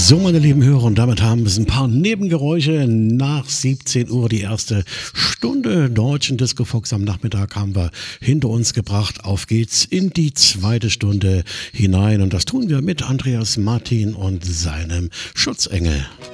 So, meine lieben Hörer, und damit haben wir ein paar Nebengeräusche. Nach 17 Uhr die erste Stunde deutschen Disco Fox am Nachmittag haben wir hinter uns gebracht. Auf geht's in die zweite Stunde hinein und das tun wir mit Andreas Martin und seinem Schutzengel.